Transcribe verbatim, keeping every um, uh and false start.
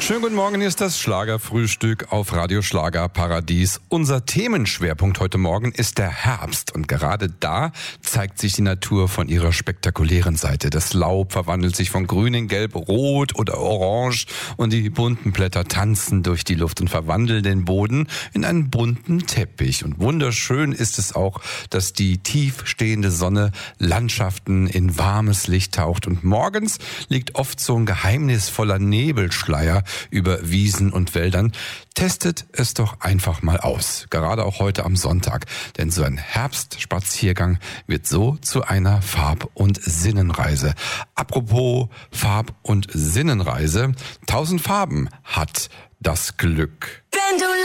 Schönen guten Morgen, hier ist das Schlagerfrühstück auf Radio Schlager Paradies. Unser Themenschwerpunkt heute Morgen ist der Herbst und gerade da zeigt sich die Natur von ihrer spektakulären Seite. Das Laub verwandelt sich von grün in gelb, rot oder orange und die bunten Blätter tanzen durch die Luft und verwandeln den Boden in einen bunten Teppich. Und wunderschön ist es auch, dass die tief stehende Sonne Landschaften in warmes Licht taucht und morgens liegt oft so ein geheimnisvoller Nebelschleier über Wiesen und Wäldern. Testet es doch einfach mal aus, gerade auch heute am Sonntag, denn so ein Herbstspaziergang wird so zu einer Farb- und Sinnenreise. Apropos Farb- und Sinnenreise, tausend Farben hat das Glück. Wenn du